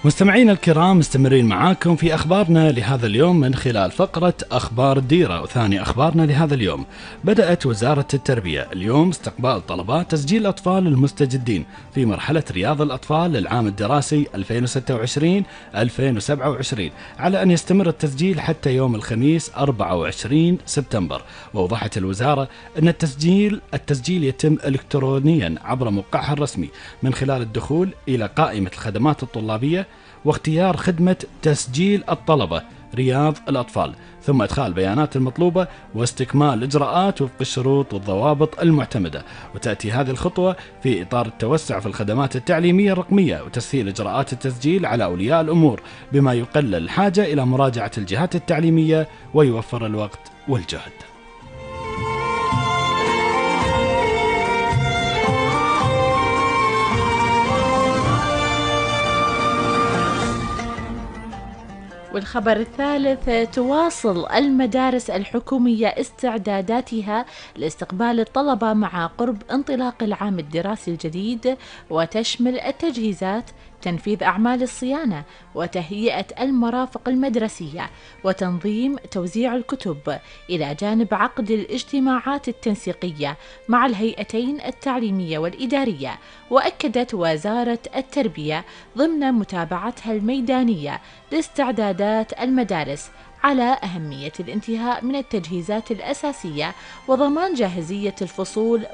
مستمعينا الكرام، مستمرين معاكم في أخبارنا لهذا اليوم من خلال فقرة أخبار الديرة. وثاني أخبارنا لهذا اليوم: بدأت وزارة التربية اليوم استقبال طلبات تسجيل الأطفال المستجدين في مرحلة رياض الأطفال للعام الدراسي 2026-2027 على أن يستمر التسجيل حتى يوم الخميس 24 سبتمبر. وأوضحت الوزارة أن التسجيل يتم إلكترونيا عبر موقعها الرسمي من خلال الدخول إلى قائمة الخدمات الطلابية واختيار خدمة تسجيل الطلبة رياض الأطفال، ثم إدخال البيانات المطلوبة واستكمال الإجراءات وفق الشروط والضوابط المعتمدة. وتأتي هذه الخطوة في إطار التوسع في الخدمات التعليمية الرقمية وتسهيل إجراءات التسجيل على أولياء الأمور، بما يقلل الحاجة إلى مراجعة الجهات التعليمية ويوفر الوقت والجهد. والخبر الثالث: تواصل المدارس الحكومية استعداداتها لاستقبال الطلبة مع قرب انطلاق العام الدراسي الجديد، وتشمل التجهيزات، تنفيذ أعمال الصيانة، وتهيئة المرافق المدرسية، وتنظيم توزيع الكتب، إلى جانب عقد الاجتماعات التنسيقية مع الهيئتين التعليمية والإدارية. وأكدت وزارة التربية ضمن متابعتها الميدانية لاستعدادات المدارس على أهمية الانتهاء من التجهيزات الأساسية وضمان جاهزية الفصول